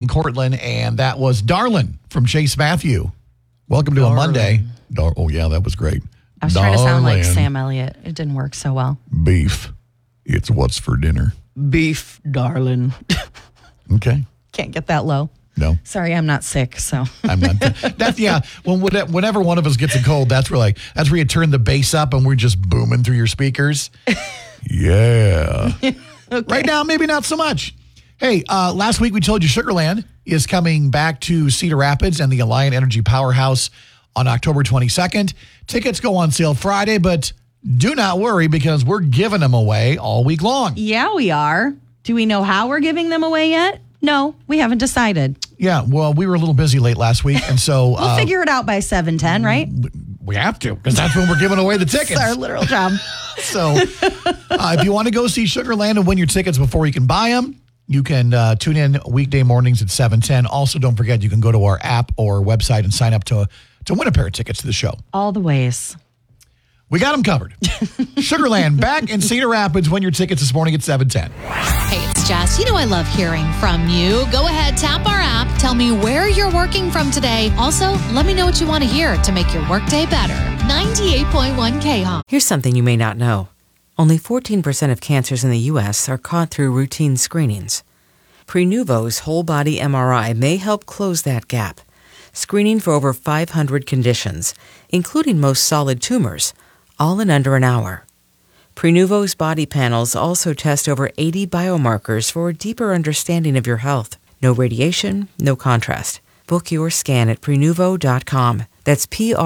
Cortland, and that was Darlin' from Chase Matthew. Welcome to a Monday. Oh, yeah, that was great. I was trying to sound like Sam Elliott. It didn't work so well. Beef. It's what's for dinner. Beef, darling. Okay. Can't get that low. No. Sorry, I'm not sick, so. I'm not. That's, yeah. Whenever one of us gets a cold, that's where you turn the bass up and we're just booming through your speakers. Yeah. Okay. Right now, maybe not so much. Hey, last week we told you Sugarland is coming back to Cedar Rapids and the Alliant Energy Powerhouse on October 22nd. Tickets go on sale Friday, but do not worry because we're giving them away all week long. Yeah, we are. Do we know how we're giving them away yet? No, we haven't decided. Yeah, well, we were a little busy late last week, and so... we'll figure it out by 7:10, right? We have to, because that's when we're giving away the tickets. It's our literal job. So, if you want to go see Sugarland and win your tickets before you can buy them, you can tune in weekday mornings at 7:10. Also, don't forget, you can go to our app or website and sign up to win a pair of tickets to the show. All the ways. We got them covered. Sugarland back in Cedar Rapids. Win your tickets this morning at 7:10. Hey, it's Jess. You know I love hearing from you. Go ahead, tap our app. Tell me where you're working from today. Also, let me know what you want to hear to make your workday better. 98.1 K-Hawk. Here's something you may not know. Only 14% of cancers in the U.S. are caught through routine screenings. Prenuvo's whole-body MRI may help close that gap, screening for over 500 conditions, including most solid tumors, all in under an hour. Prenuvo's body panels also test over 80 biomarkers for a deeper understanding of your health. No radiation, no contrast. Book your scan at Prenuvo.com. That's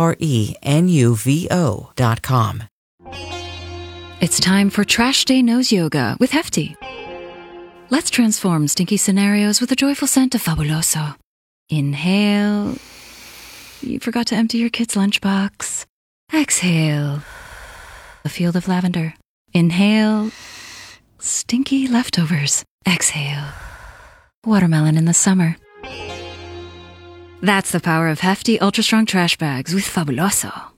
Prenuvo.com. It's time for Trash Day Nose Yoga with Hefty. Let's transform stinky scenarios with a joyful scent of Fabuloso. Inhale. You forgot to empty your kid's lunchbox. Exhale. A field of lavender. Inhale. Stinky leftovers. Exhale. Watermelon in the summer. That's the power of Hefty Ultra Strong Trash Bags with Fabuloso.